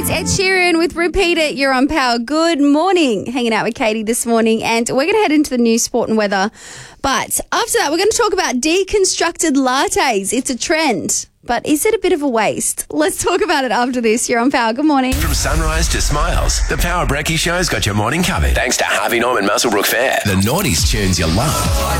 It's Ed Sheeran with Repeat It. You're on Power. Good morning. Hanging out with Katie this morning, and we're going to head into the news, sport and weather. But after that, we're going to talk about deconstructed lattes. It's a trend, but is it a bit of a waste? Let's talk about it after this. You're on Power. Good morning. From sunrise to smiles, the Power Brekkie Show's got your morning covered. Thanks to Harvey Norman Muswellbrook Fair. The naughties tunes you love.